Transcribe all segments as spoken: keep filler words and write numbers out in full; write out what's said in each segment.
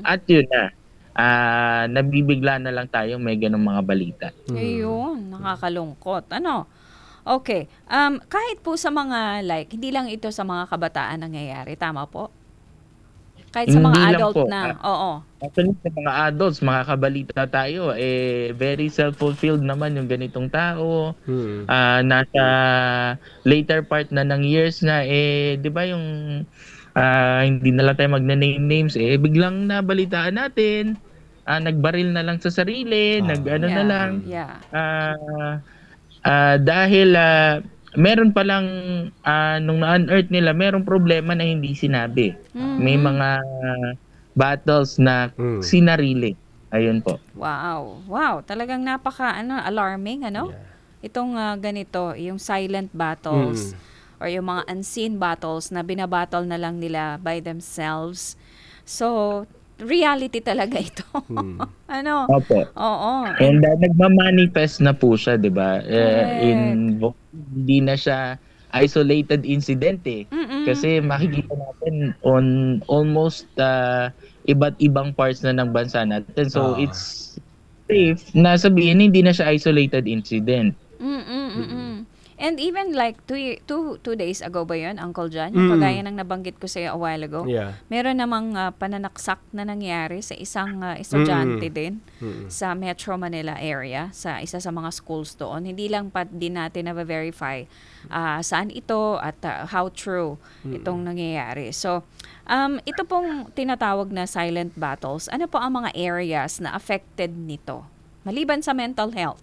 At yun na, ah, nabibigla na lang tayong may gano'ng mga balita. Mm. Ayun, nakakalungkot. Ano? Okay. Um, kahit po sa mga like, hindi lang ito sa mga kabataan nangyayari, tama po? Kahit sa mga Hindi lang adult po, ah, na, oo. actually sa mga adults, makakabalita tayo, eh, very self-fulfilled naman yung ganitong tao. Mm. Ah, nasa later part na ng years na, eh, 'di ba yung, ah, hindi na lang tayo magne-name names, eh, biglang nabalitaan natin, ah, nagbaril na lang sa sarili, Ah, nag-ano na Yeah, lang, mm. yeah. ah, ah, dahil, ah, meron palang, ah, nung na-unearth nila merong problema na hindi sinabi. May Mhm. mga battles na Mm. sinarili, ayun po. Wow. Wow, talagang napaka ano, alarming ano? Yeah. Itong ah, ganito, yung silent battles Mm. or yung mga unseen battles na binabattle na lang nila by themselves. So, reality talaga ito. Mm. Ano? Opo. Oo. And And uh, nagma-manifest na po siya, 'di ba? Eh, correct. in vo- hindi na siya isolated incident eh. Mm-mm. Kasi makikita natin on almost uh, iba't ibang parts na ng bansa natin. So Oo. it's safe na sabihin hindi na siya isolated incident. Mm, Mm. mm. And even like two, ye- two, two days ago ba yun, Uncle John? Yung Mm. kagaya ng nabanggit ko sa'yo a while ago. Yeah. Meron namang ah, pananaksak na nangyari sa isang ah, Mm. estudyante din Mm. sa Metro Manila area, sa isa sa mga schools doon. Hindi lang pa din natin na-verify ah, saan ito at ah, how true itong nangyayari. So, um, ito pong tinatawag na silent battles, ano po ang mga areas na affected nito? Maliban sa mental health.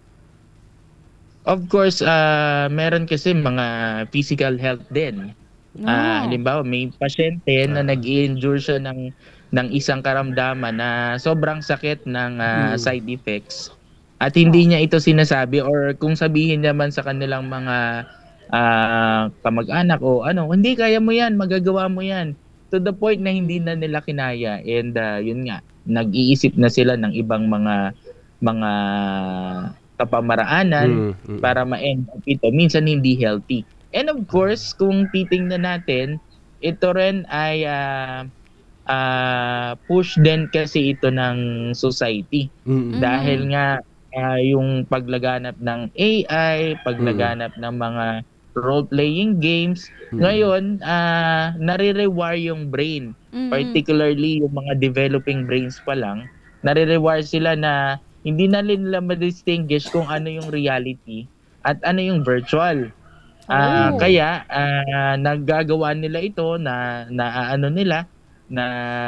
Of course, ah, meron kasi mga physical health din. Ah, No. halimbawa may pasyente na Ah. nag-i-endure siya ng ng isang karamdaman na sobrang sakit ng ah, Mm. side effects at Oh. hindi niya ito sinasabi, or kung sabihin naman sa kanilang mga ah, kamag-anak o ano, hindi kaya mo 'yan, magagawa mo 'yan. To the point na hindi na nila kinaya, and ah, yun nga, nag-iisip na sila ng ibang mga mga kapamaraanan Mm. Mm. para ma-end up ito, minsan hindi healthy. And of course, kung titingnan natin, ito rin ay ah, ah, push din kasi ito ng society. Mm. Dahil Mm. nga ah, yung paglaganap ng A I, Mm. paglaganap ng mga role-playing games, Mm. ngayon ah, nare-rewire yung brain. Mm. Particularly yung mga developing brains pa lang, nare-rewire sila na hindi na nila ma-distinguish kung ano yung reality at ano yung virtual. Ah, Oh. Mm. kaya ah, naggagawa nila ito na naaano nila na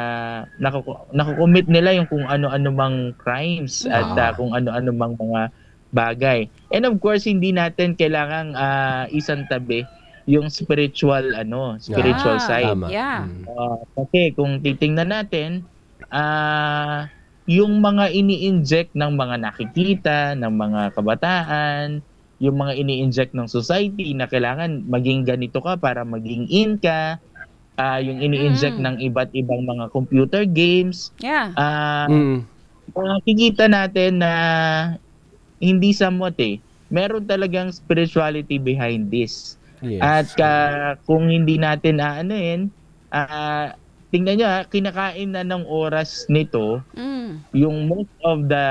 naku naco-commit nila yung kung ano-ano mang crimes at Mm. ah, Ah. kung ano-ano mang mga bagay. And of course, hindi natin kailangang ah, isantabi yung spiritual ano, spiritual Yeah. side. Tama. Yeah. Mm. Ah, kasi kung titingnan natin, ah, yung mga ini-inject ng mga nakikita ng mga kabataan, yung mga ini-inject ng society na kailangan maging ganito ka para maging in ka, ah, yung ini-inject Mm. ng iba't ibang mga computer games, Yeah. ah, Mm. makikita natin na hindi somewhat eh, meron talagang spirituality behind this. At Yes. ka, kung hindi natin aanuhin, ah, tingnan niyo, ah, kinakain na ng oras nito Mm. yung most of the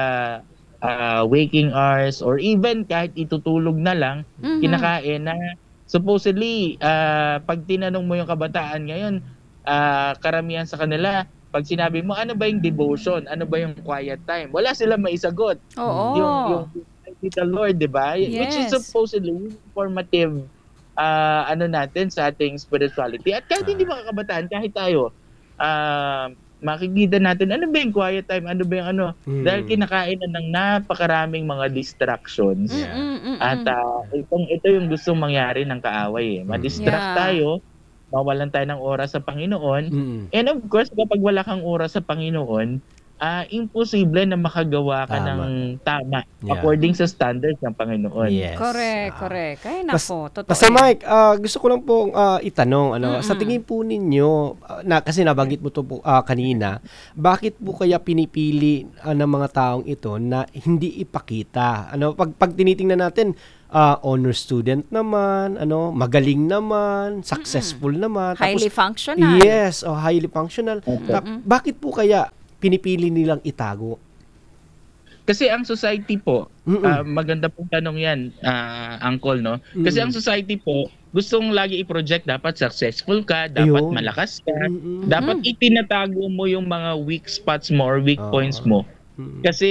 ah, waking hours, or even kahit itutulog na lang, Mhm. kinakain na supposedly ah, pag tinanong mo yung kabataan ngayon, ah, karamihan sa kanila, pag sinabi mo ano ba yung devotion, ano ba yung quiet time, wala silang maisagot. Yung yung Oo. with the Lord, 'di ba? Which is Yes. supposedly informative ah, ano natin sa ating spirituality. At kahit hindi Ah. mga kabataan, kahit tayo, ah, makikita natin ano ba yung quiet time, ano ba yung ano, dahil Mm. kinakain na ng napakaraming mga distractions. Yeah. Mm, At mm. ah, itong ito yung gustong mangyari ng kaaway eh. Mm. Ma-distract Yeah. tayo, mawalan tayo ng oras sa Panginoon. Mm. And of course, kapag wala kang oras sa Panginoon, ah, imposible na makagawa ka Tama. ng tama Yeah. according sa standards ng Panginoon. Yes. Correct, Ah. correct. Ay, Pas- nako, totoo Pastor yan. Mike, ah, gusto ko lang pong ah, itanong, ano, sa Mm-mm. tingin po ninyo, ah, na, kasi nabanggit mo to po ah, kanina, bakit po kaya pinipili ah, ng mga taong ito na hindi ipakita? Ano, pag, pag tinitingnan natin, ah, honor student naman, ano, magaling naman, successful naman. Highly tapos, functional. yes, oh, highly functional. Ta- Mm-mm. bakit po kaya pinipili nilang itago? Kasi ang society po, Mm-mm. ah, maganda pong tanong yan, ah, Uncle, no? Kasi Mm. ang society po, gustong lagi i-project, dapat successful ka, dapat Ayun. malakas ka, Mm-mm. dapat itinatago mo yung mga weak spots mo or weak Oo. points mo. Mm. Kasi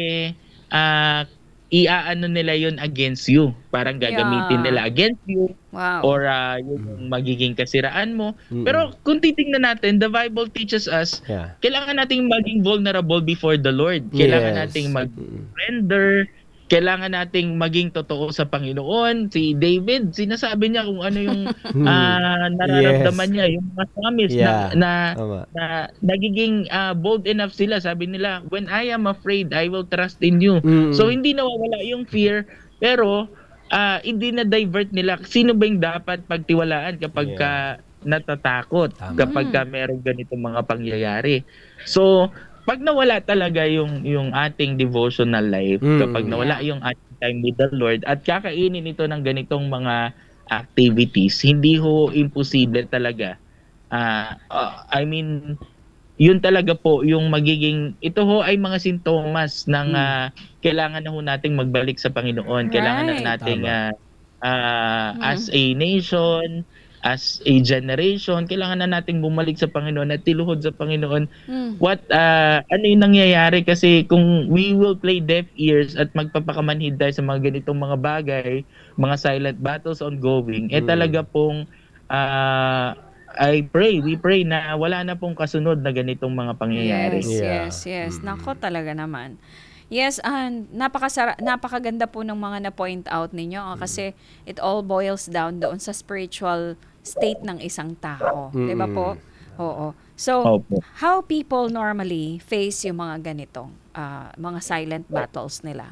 ah iaano nila yun against you. Parang gagamitin Yeah. nila against you Wow. or ah, yung magiging kasiraan mo. Mm-mm. Pero kung titingnan natin, the Bible teaches us, Yeah. kailangan nating maging vulnerable before the Lord. Kailangan Yes. nating Mm-mm. mag-surrender. Kailangan nating maging totoo sa Panginoon. Si David, sinasabi niya kung ano yung ah, nararamdaman Yes. niya. Yung mga psalmist Yeah. na, na, Tama. na nagiging ah, bold enough sila. Sabi nila, when I am afraid, I will trust in you. Mm. So hindi nawawala yung fear, pero ah, hindi na divert nila. Sino ba yung dapat pagtiwalaan kapag Yeah. ka natatakot, Tama. kapag ka meron ganitong mga pangyayari? So, pag nawala talaga yung yung ating devotional life, Mm. kapag nawala yung ating time with the Lord at kakainin ito ng ganitong mga activities, hindi ho imposible talaga. Ah, ah, I mean, yun talaga po yung magiging, ito ho ay mga sintomas ng Hmm. ah, kailangan na ho nating magbalik sa Panginoon. Kailangan na Right. nating Tama. ah, ah, Mm. as a nation, as a generation, kailangan na nating bumalik sa Panginoon at tiluhod sa Panginoon. Mm. What ah, ano yung nangyayari kasi kung we will play deaf ears at magpapakamanhid tayo sa mga ganitong mga bagay, mga silent battles ongoing, eh Mm. talaga pong ah, I pray, we pray na wala na pong kasunod na ganitong mga pangyayari. Yes, Yeah. yes, yes. Mm. Nako talaga naman. Yes, and napakasara napakaganda po ng mga na-point out ninyo ah, kasi it all boils down doon sa spiritual state ng isang tao, 'di ba po? Oo. So, Opo. how people normally face yung mga ganitong ah, mga silent battles nila?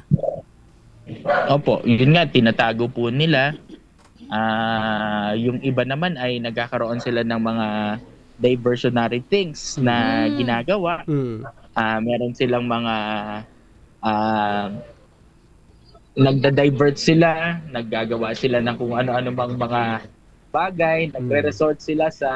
Opo, yun nga, tinatago po nila. Ah, yung iba naman ay nagkakaroon sila ng mga diversionary things na Mm. ginagawa. Mm. Ah, meron silang mga ah, nagda-divert sila, naggagawa sila ng kung ano-ano bang mga bagay, nagre-resort sila sa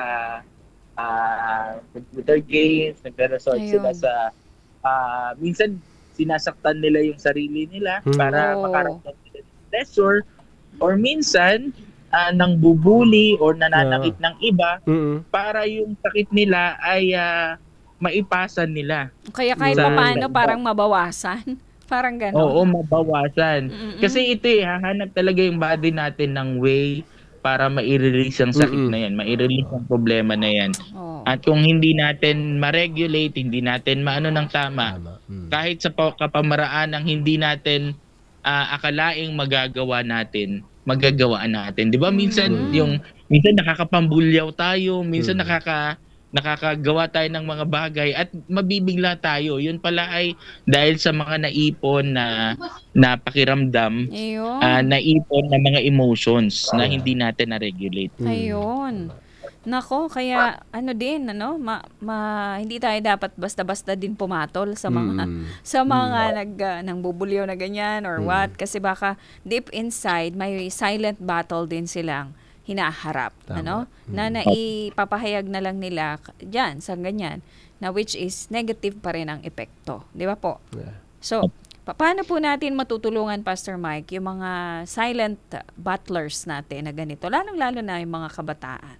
ah, computer games, nagre-resort Ayun. sila sa ah, minsan sinasaktan nila yung sarili nila Hmm. para Oh. makaramdam sila ng pleasure, or minsan ah, nang bubuli or nananakit ng iba Mm. para yung sakit nila ay ah, maipasan nila. Kaya kahit Sa- papaano parang mabawasan. Parang gano'n. Oo, mabawasan. Mm-mm. Kasi ito eh, hahanap talaga yung body natin ng way para mai-release ang sakit Mm-mm. na yan, mai-release ang problema na yan. Oo. At kung hindi natin ma-regulate, hindi natin maano ng tama, Tama. Mm. kahit sa pa- kapamaraan ng hindi natin ah, akalaing magagawa natin, magagawaan natin. 'Di ba? Minsan Mm. yung minsan nakakapambulyaw tayo, minsan Mm. nakaka nakakagawa tayo ng mga bagay at mabibigla tayo. Yun pala ay dahil sa mga naipon na na pakiramdam, Ayun. ah, naipon na mga emotions na Yeah. hindi natin na-regulate. Mm. Ayun. Nako, kaya ano din ano, ma, ma- hindi tayo dapat basta-basta din pumatol sa mga Mm. sa mga nag uh, nang bubulyaw na ganyan or Mm. what, kasi baka deep inside may silent battle din silang hinaharap, Tama. ano? Mm. Na naipapahayag na lang nila k- diyan sa ganyan, na which is negative pa rin ang epekto, 'di ba po? Yeah. So, pa- paano po natin matutulungan, Pastor Mike, yung mga silent uh, battlers natin na ganito, lalong-lalo na yung mga kabataan?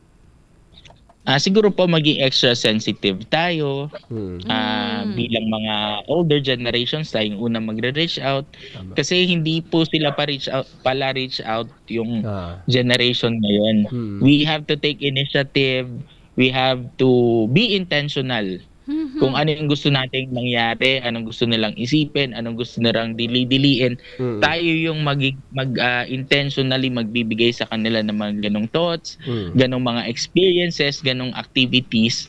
Ah, siguro po maging extra sensitive tayo. Mm. Ah, Mm. bilang mga older generations, tayong unang magre-reach out Tama. kasi hindi po sila pa reach out pala reach out yung Ah. generation ngayon. Mm. We have to take initiative, we have to be intentional Mhm. kung ano yung gusto nating mangyari, anong gusto nilang isipin, anong gusto nilang dili-diliin. Mm. Tayo yung mag, mag ah, intentionally magbibigay sa kanila ng mga ganong thoughts, Mm. ganong mga experiences, ganong activities.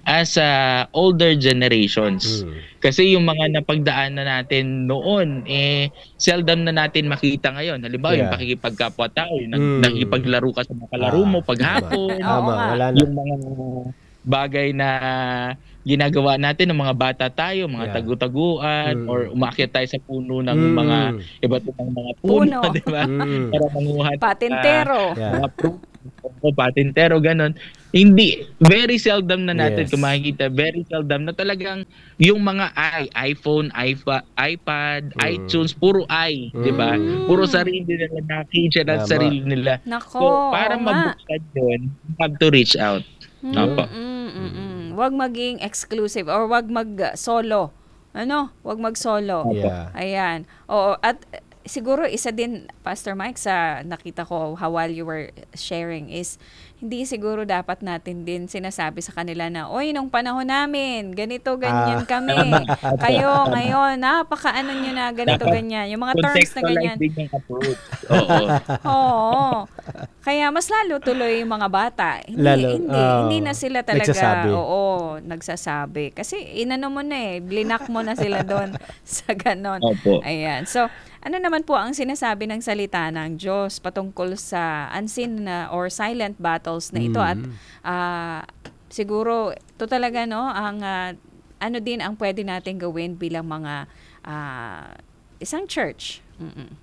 as a older generations. Mm. Kasi yung mga napagdaanan natin noon, eh, seldom na natin makita ngayon. Halimbawa, yung Yeah. pakikipagkapwa-tao, yung nag- Mm. nakikipaglaro ka sa mga kalaro mo Ah, paghapon, Oo Tama, nga. wala na. yung mga bagay na ginagawa natin ng mga bata tayo, mga Yeah. tagu-taguan, Mm. or umakyat tayo sa puno ng Mm. mga iba't ibang mga puno, Puno. di ba? Mm. Para manguha ng, Patintero. Yeah. mga fruit, o patintero, ganon. Hindi, very seldom na natin Yes. kung makikita, very seldom na talagang yung mga i, iPhone, iPad, iPad, Mm. iTunes, puro i, di ba? Mm. Puro sarili nila, nakikita ng Tama. sarili nila. Nako, So, para oo nga. mabuksan yun, you have to reach out. Opo. Mm, mm, mm. Wag maging exclusive or wag mag-solo. Ano? Wag mag-solo. Yeah. Ayan. Oo, at eh, siguro isa din, Pastor Mike, sa nakita ko how while you were sharing is, hindi siguro dapat natin din sinasabi sa kanila na, oy, nung panahon namin, ganito, ganyan Ah. kami. Tama. Kayo Tama. ngayon, napaka-ano nyo na, ganito, Dapat ganyan. Yung mga terms na ganyan. Contextualize din yung approach. Oo. Oo. Kaya mas lalo tuloy yung mga bata. Hindi, Lalo, hindi, oh, hindi na sila talaga, nagsasabi. oo, nagsasabi. Kasi inano mo na eh, blinak mo na sila doon sa ganon. Opo. Ayan. So, ano naman po ang sinasabi ng salita ng Diyos patungkol sa unseen na or silent battles na ito? At Mm. ah, siguro, ito talaga, no, ang ah, ano din ang pwede natin gawin bilang mga ah, isang church. Mm-mm.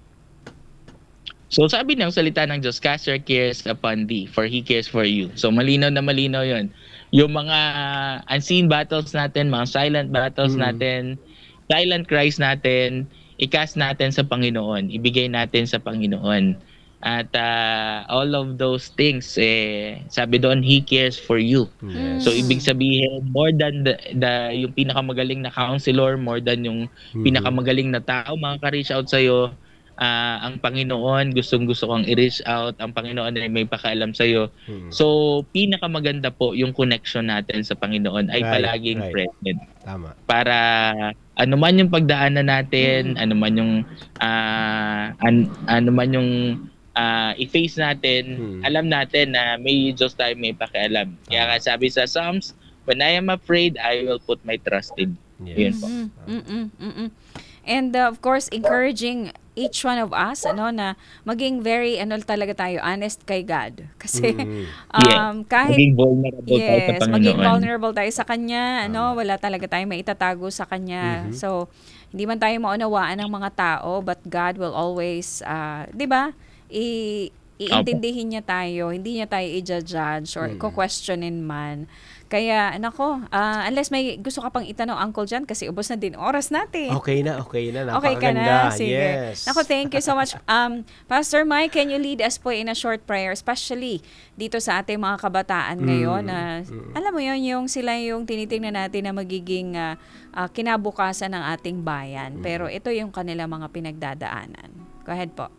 So sabi ng salita ng Diyos, cast your cares upon thee, for He cares for you. So malinaw na malinaw yon. Yung mga uh, unseen battles natin, mga silent battles Mm. natin, silent cries natin, i-cast natin sa Panginoon, ibigay natin sa Panginoon. At uh, all of those things, eh, sabi doon, He cares for you. Yes. So ibig sabihin, more than the, the yung pinakamagaling na counselor, more than yung Mhm. pinakamagaling na tao makaka-reach out sa'yo, ah, ang Panginoon, gustong-gusto kang i-reach out, ang Panginoon ay may pakialam sa'yo. Mm. So, pinakamaganda po yung connection natin sa Panginoon ay Right, palaging right. present. Tama. Para ano man yung pagdaanan natin, Mm. ano man yung ah, an- ano man yung ah, i-face natin, Hmm. alam natin na may Diyos tayo may pakialam. Kaya nga sabi sa Psalms, when I am afraid, I will put my trust in. Yun Yes. po. Mm, mm, mm, mm. And uh, of course, encouraging each one of us ano na maging very ano talaga tayo honest kay God. Kasi Mm. um kahit Maging vulnerable tayo sa yes, Panginoon. maging vulnerable tayo sa kanya, ano, wala talaga tayong maitatago sa kanya. Mhm. So, hindi man tayo maunawaan ng mga tao, but God will always uh, 'di ba? I iintindihin niya tayo, hindi niya tayo i-judge or Mm. i-questionin man. Kaya, nako, ah, unless may gusto ka pang itanong, Uncle John, kasi ubos na din oras natin. Okay na, okay na. Okay ka na? Napakaganda. Sige. Yes. Nako, thank you so much. Um, Pastor Mike, can you lead us po in a short prayer, especially dito sa ating mga kabataan Mm, ngayon na, mm. alam mo yun, yung sila yung tinitingnan natin na magiging ah, ah, kinabukasan ng ating bayan. Pero ito yung kanila mga pinagdadaanan. Go ahead po.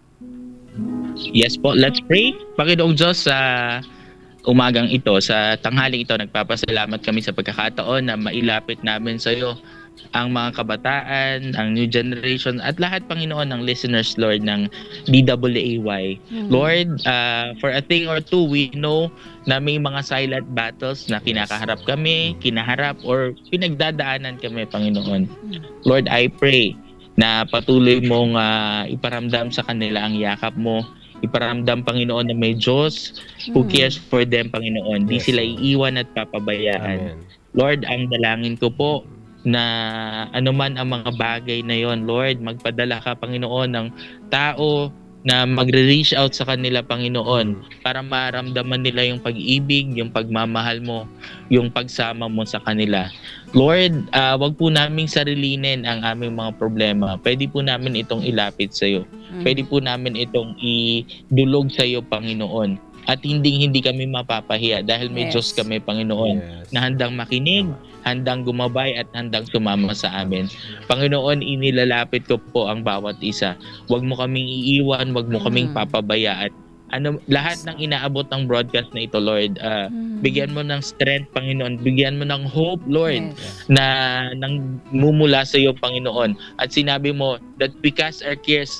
Yes po, let's pray. Panginoong Diyos, sa umagang ito, sa tanghaling ito, nagpapasalamat kami sa pagkakataon na mailapit namin sa iyo ang mga kabataan, ang new generation, at lahat, Panginoon, ng listeners, Lord, ng D W A Y. Mm. Lord, uh, for a thing or two, we know na may mga silent battles na kinakaharap kami, kinaharap, or pinagdadaanan kami, Panginoon. Lord, I pray na patuloy mong uh, iparamdam sa kanila ang yakap mo, iparamdam, Panginoon, na may Diyos who Mm. cares for them, Panginoon. Di Yes, sila Lord. iiwan at papabayaan. Amen. Lord, ang dalangin ko po na anuman ang mga bagay na yon, Lord, magpadala ka, Panginoon, ng tao na magre-reach out sa kanila, Panginoon, para maramdaman nila yung pag-ibig, yung pagmamahal mo, yung pagsama mo sa kanila. Lord, uh, wag po naming sarilinin ang aming mga problema. Pwede po namin itong ilapit sa iyo. Mm. Pwede po namin itong idulog sa iyo, Panginoon. At hindi hindi kami mapapahiya dahil may Yes. Diyos kami, Panginoon, Yes. na handang makinig, handang gumabay at handang sumama sa amin. Panginoon, inilalapit ko po ang bawat isa. Huwag mo kaming iiwan, huwag mo kaming Mm. papabayaan. Ano, lahat ng inaabot ng broadcast na ito, Lord, ah, Mm. bigyan mo ng strength, Panginoon. Bigyan mo ng hope, Lord, Yes. na nang mumula sa iyo, Panginoon. At sinabi mo that we cast our cares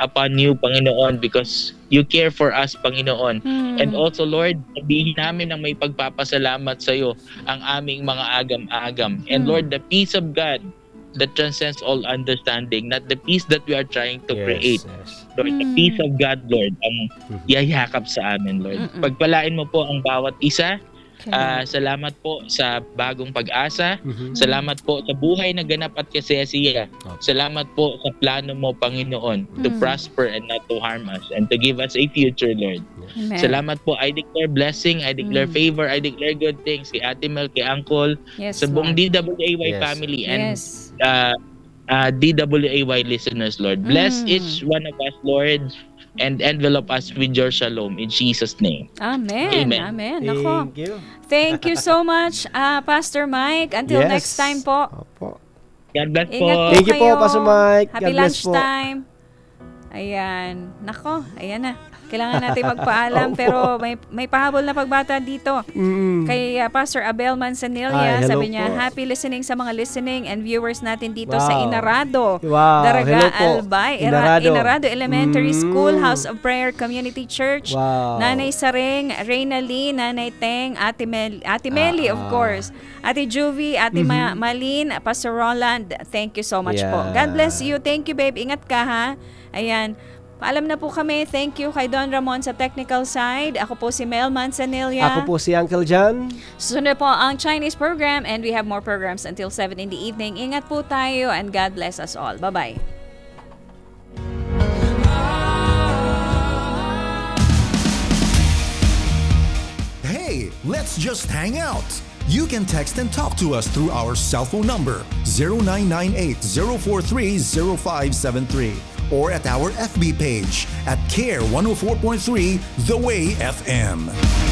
upon you, Panginoon, because you care for us, Panginoon. Hmm. And also, Lord, sabihin namin na may pagpapasalamat sa iyo ang aming mga agam-agam. And Hmm. Lord, the peace of God that transcends all understanding, not the peace that we are trying to create. yes. Lord, the Mm. peace of God, Lord, ang Mhm. yayakap sa amin, Lord. Mm-mm. Pagpalain mo po ang bawat isa. Okay. Ah, salamat po sa bagong pag-asa. Mhm. Salamat po sa buhay na ganap at kasiyasiya. Okay. Salamat po sa plano mo, Panginoon, to Mm. prosper and not to harm us and to give us a future, Lord. Amen. Salamat po. I declare blessing, I declare Mm. favor, I declare good things kay Ate Mel, kay Uncle, Yes, sa buong Lord. D W A Y Yes. family and Yes. uh, uh, D W A Y listeners, Lord. Bless Mm. each one of us, Lord, and envelope us with your shalom in Jesus' name. Amen. Amen. Amen. Nako. Thank you. Thank you so much, ah, Pastor Mike. Until Yes. next time po. Opo. God bless po. Ingat po Thank you po, kayo. Pastor Mike. Happy God bless po. lunchtime. Ayan. Nako, ayan na. Kailangan natin magpaalam Opo. pero may may pahabol na pagbata dito. Mm. Kay uh, Pastor Abel Manzanilla, Ay, hello sabi niya, po. happy listening sa mga listening and viewers natin dito sa Wow. Inarado. Wow, Daraga hello po. Albay, Ira- Inarado. Inarado Elementary Mm. School, House of Prayer Community Church. Wow. Nanay Saring, Reyna Lee, Nanay Teng, Ate, Mel, Ate Meli, of Ah. course. Ate Juvie, Ate Ma- Malin, Pastor Roland, thank you so much po. Yeah. God bless you. Thank you, babe. Ingat ka, ha? Ayan. Paalam na po kami. Thank you kay Don Ramon sa technical side. Ako po si Mel Manzanilla. Ako po si Uncle John. Susunod po ang Chinese program and we have more programs until seven in the evening. Ingat po tayo and God bless us all. Bye-bye. Hey, let's just hang out. You can text and talk to us through our cell phone number zero nine nine eight, zero four three, zero five seven three or at our F B page at Care one oh four point three The Way F M.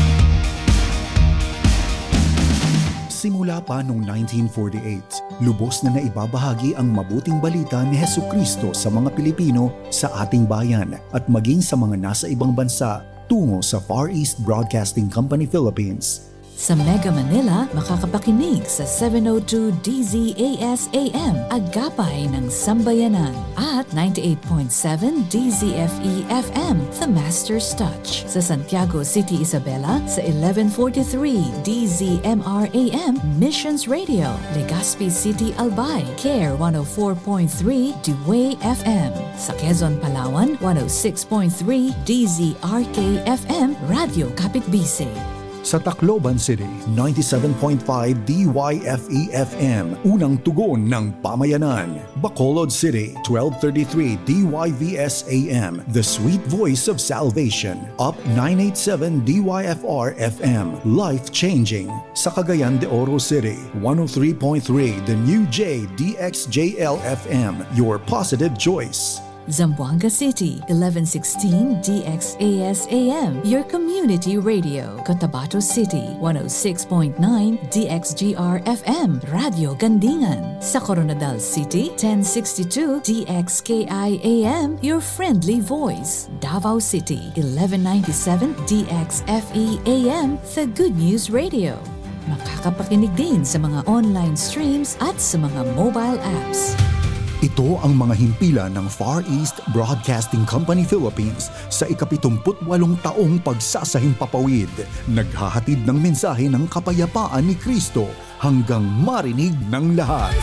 Simula pa noong nineteen forty-eight, lubos na naibabahagi ang mabuting balita ni Hesukristo sa mga Pilipino sa ating bayan at maging sa mga nasa ibang bansa tungo sa Far East Broadcasting Company Philippines. Sa Mega Manila, makakapakinig sa seven oh two D Z A S A M, Agapay ng Sambayanan, at ninety-eight point seven D Z F E F M, The Master's Touch. Sa Santiago City, Isabela, sa eleven forty-three D Z M R A M, Missions Radio. Legazpi City, Albay, Care one oh four point three The Way F M. Sa Quezon, Palawan, one oh six point three D Z R K F M, Radio Kapitbise. Sa Tacloban City, ninety-seven point five D Y F E F M, unang tugon ng pamayanan. Bacolod City, twelve thirty-three D Y V S A M, the sweet voice of salvation. Up nine eighty-seven D Y F R F M, life-changing. Sa Cagayan de Oro City, one oh three point three The New J D X J L F M, your positive choice. Zamboanga City, eleven sixteen D X A S A M, your community radio. Cotabato City, one oh six point nine D X G R F M, Radio Gandingan. Sa Coronadal City, ten sixty-two D X K I A M, your friendly voice. Davao City, eleven ninety-seven D X F E A M, The Good News Radio. Makakapakinig din sa mga online streams at sa mga mobile apps. Ito ang mga himpilan ng Far East Broadcasting Company Philippines sa ikapitumput walong taong pagsasahing papawid. Naghahatid ng mensahe ng kapayapaan ni Kristo hanggang marinig ng lahat.